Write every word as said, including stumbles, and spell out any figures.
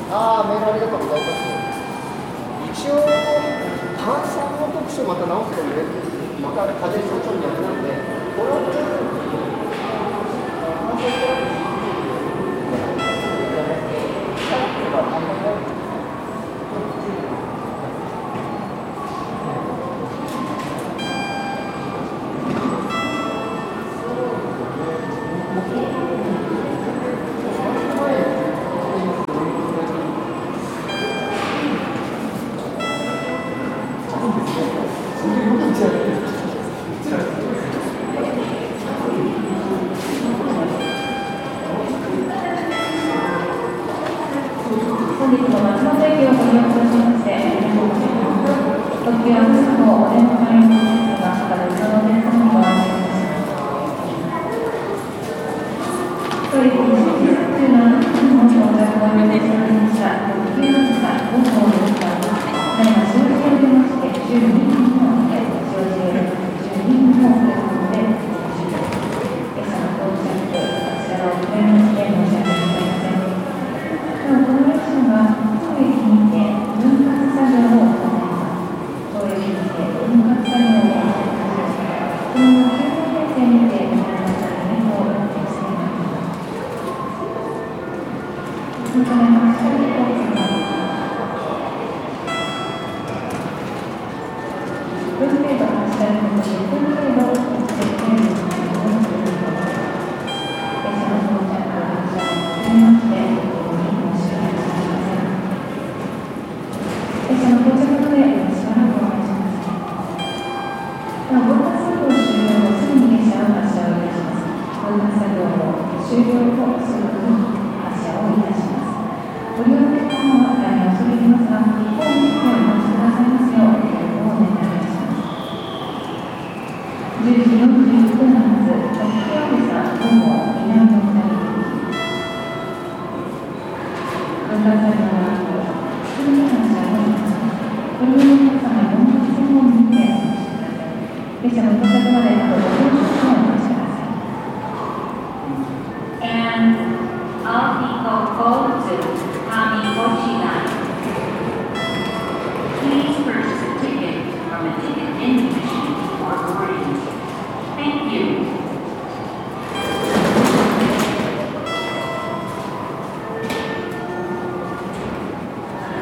ああ、メールありがとうございます。一応、炭酸の特徴また直すとね、また風邪症状になるので、これはちょっと、 本日も松本駅をご利用くださいましてありがとうございます。特急あずさ号お出迎えの列がまた別のお客様にご案内いたします。当駅に新設中の本日お着をお願いしておりました特急あずさご号の列はただいま使用中でましてじゅうにふんの使用中でじゅうにふんのお客様で列車の到着こちらを遅れまして申し訳ございません。この列車は当駅にて分割作業を行います。当駅にて分割作業を行います。このきゅう編成にてご覧のためをお願いしています。そのための下にお客様じゅっぷん程度発車のことでじゅっぷん程度お付けしているのでお待ちください。列車の到着発車を決めまして列車の到着までしばらくお待ちください。では、分割作業終了後、すぐに列車を発車をいたします。分割作業を終了後、すぐに発車をいたします。ご利用のお客様は大変恐れ入りますが、ホームにてお待ちくださいますよう、ご協力をお願いいたします。じゅうじよんじゅういっぷん発、特急あずさご号南の下り行き。分割作業の後、すぐに発車をいたします。ご利用のお客様はよんばん線を見てお待ちください。列車の到着まであとごふん